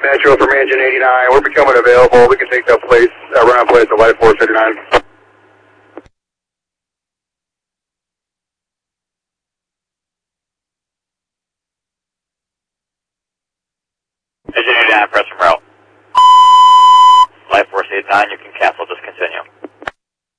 Metro from engine 89. We're becoming available. We can take that place, run place at Light Force 89. Engine 89, press from route. Light Force 89, you can cancel, just continue.